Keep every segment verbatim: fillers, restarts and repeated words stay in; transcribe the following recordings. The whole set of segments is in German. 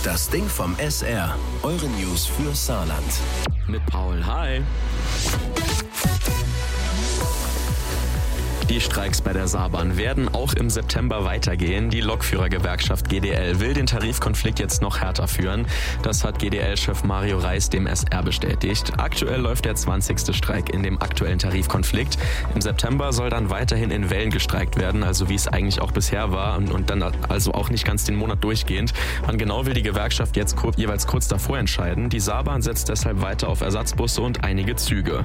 Das Ding vom S R. Eure News für Saarland. Mit Paul. Hi. Die Streiks bei der Saarbahn werden auch im September weitergehen. Die Lokführergewerkschaft G D L will den Tarifkonflikt jetzt noch härter führen. Das hat G D L-Chef Mario Reis dem S R bestätigt. Aktuell läuft der zwanzigste Streik in dem aktuellen Tarifkonflikt. Im September soll dann weiterhin in Wellen gestreikt werden, also wie es eigentlich auch bisher war und dann also auch nicht ganz den Monat durchgehend. Wann genau will die Gewerkschaft jetzt kur- jeweils kurz davor entscheiden. Die Saarbahn setzt deshalb weiter auf Ersatzbusse und einige Züge.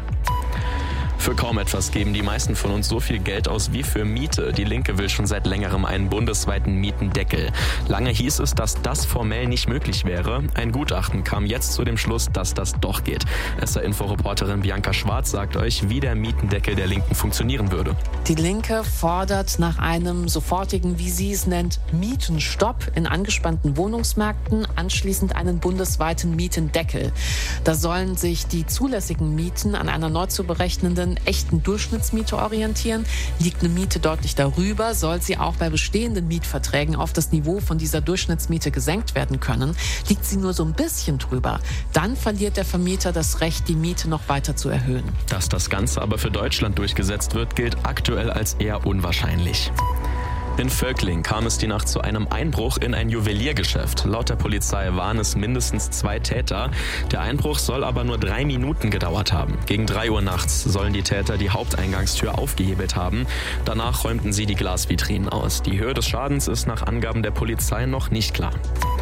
Für kaum etwas geben die meisten von uns so viel Geld aus wie für Miete. Die Linke will schon seit längerem einen bundesweiten Mietendeckel. Lange hieß es, dass das formell nicht möglich wäre. Ein Gutachten kam jetzt zu dem Schluss, dass das doch geht. S R-Info-Reporterin Bianca Schwarz sagt euch, wie der Mietendeckel der Linken funktionieren würde. Die Linke fordert nach einem sofortigen, wie sie es nennt, Mietenstopp in angespannten Wohnungsmärkten, anschließend einen bundesweiten Mietendeckel. Da sollen sich die zulässigen Mieten an einer neu zu berechnenden echten Durchschnittsmiete orientieren. Liegt eine Miete deutlich darüber, soll sie auch bei bestehenden Mietverträgen auf das Niveau von dieser Durchschnittsmiete gesenkt werden können. Liegt sie nur so ein bisschen drüber, dann verliert der Vermieter das Recht, die Miete noch weiter zu erhöhen. Dass das Ganze aber für Deutschland durchgesetzt wird, gilt aktuell als eher unwahrscheinlich. In Völkling kam es die Nacht zu einem Einbruch in ein Juweliergeschäft. Laut der Polizei waren es mindestens zwei Täter. Der Einbruch soll aber nur drei Minuten gedauert haben. Gegen drei Uhr nachts sollen die Täter die Haupteingangstür aufgehebelt haben. Danach räumten sie die Glasvitrinen aus. Die Höhe des Schadens ist nach Angaben der Polizei noch nicht klar.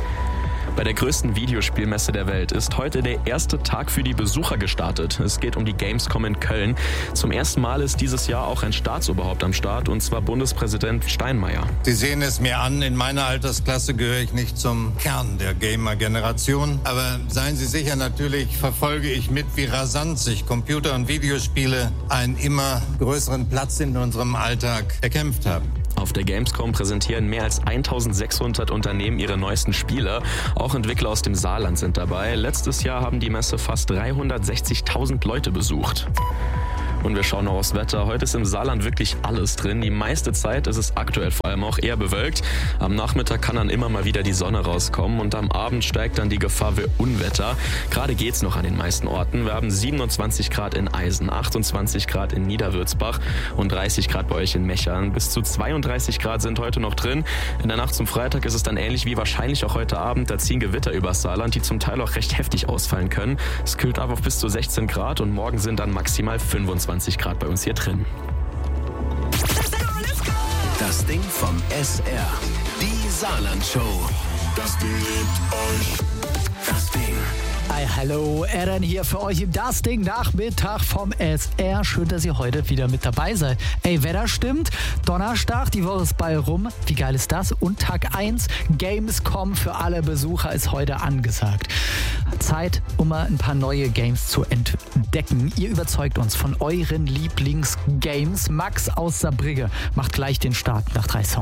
Bei der größten Videospielmesse der Welt ist heute der erste Tag für die Besucher gestartet. Es geht um die Gamescom in Köln. Zum ersten Mal ist dieses Jahr auch ein Staatsoberhaupt am Start, und zwar Bundespräsident Steinmeier. Sie sehen es mir an, in meiner Altersklasse gehöre ich nicht zum Kern der Gamer-Generation. Aber seien Sie sicher, natürlich verfolge ich mit, wie rasant sich Computer- und Videospiele einen immer größeren Platz in unserem Alltag erkämpft haben. Auf der Gamescom präsentieren mehr als eintausendsechshundert Unternehmen ihre neuesten Spiele. Auch Entwickler aus dem Saarland sind dabei. Letztes Jahr haben die Messe fast dreihundertsechzigtausend Leute besucht. Und wir schauen noch aufs Wetter. Heute ist im Saarland wirklich alles drin. Die meiste Zeit ist es aktuell vor allem auch eher bewölkt. Am Nachmittag kann dann immer mal wieder die Sonne rauskommen und am Abend steigt dann die Gefahr für Unwetter. Gerade geht's noch an den meisten Orten. Wir haben siebenundzwanzig Grad in Eisen, achtundzwanzig Grad in Niederwürzbach und dreißig Grad bei euch in Mechern. Bis zu zweiunddreißig Grad sind heute noch drin. In der Nacht zum Freitag ist es dann ähnlich wie wahrscheinlich auch heute Abend. Da ziehen Gewitter übers Saarland, die zum Teil auch recht heftig ausfallen können. Es kühlt ab auf bis zu sechzehn Grad und morgen sind dann maximal fünfundzwanzig Grad bei uns hier drin. Das Ding vom S R. Die Saarland-Show. Das Ding liebt euch. Das Ding. Hi, hallo, Eren hier für euch im Das Ding Nachmittag vom S R. Schön, dass ihr heute wieder mit dabei seid. Ey, Wetter stimmt. Donnerstag, die Woche ist bald rum. Wie geil ist das? Und Tag eins, Gamescom für alle Besucher ist heute angesagt. Zeit, um mal ein paar neue Games zu entdecken. Ihr überzeugt uns von euren Lieblingsgames. Max aus Saarbrügge macht gleich den Start nach drei Songs.